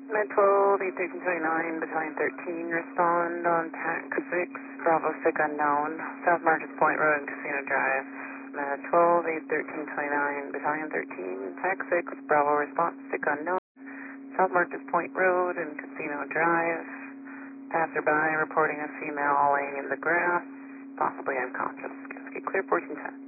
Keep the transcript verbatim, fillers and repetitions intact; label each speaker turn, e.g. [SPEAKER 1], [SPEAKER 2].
[SPEAKER 1] Med twelve, eight thirteen twenty-nine, Battalion thirteen, respond on T A C six, Bravo sick unknown, South Marcus Point Road and Casino Drive. Med twelve, eight thirteen twenty-nine, Battalion thirteen, T A C six, Bravo response sick unknown, South Marcus Point Road and Casino Drive. Passerby reporting a female laying in the grass, possibly unconscious. Get clear fourteen ten.